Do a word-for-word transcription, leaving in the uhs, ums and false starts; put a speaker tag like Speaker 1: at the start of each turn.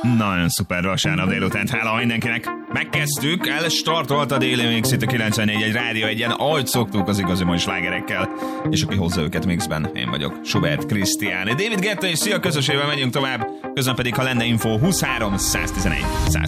Speaker 1: Nagyon szuper vasárnap délután, hála mindenkinek. Megkezdtük, elstartolt a Déli Mix itt a kilencvennégy egy rádió egyen, ahogy szoktuk az igazi mai slágerekkel, és aki hozza őket mixben, én vagyok, Schubert Krisztián. David Guetta és szia közösével megyünk tovább, közben pedig ha lenne info huszonhárom száztizenegy száz